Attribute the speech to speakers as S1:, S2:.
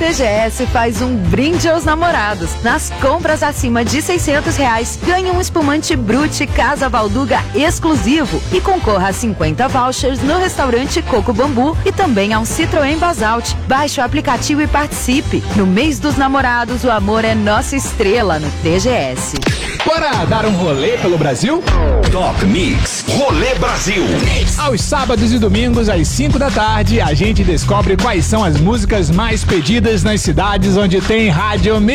S1: TGS faz um brinde aos namorados. Nas compras acima de R$600, ganhe um espumante Brute Casa Valduga exclusivo e concorra a 50 vouchers no restaurante Coco Bambu e também a um Citroën Basalt. Baixe o aplicativo e participe. No mês dos namorados, o amor é nossa estrela no TGS.
S2: Bora dar um rolê pelo Brasil?
S3: Top Mix Rolê Brasil.
S2: Aos sábados e domingos, às 5 da tarde, a gente descobre quais são as músicas mais pedidas nas cidades onde tem rádio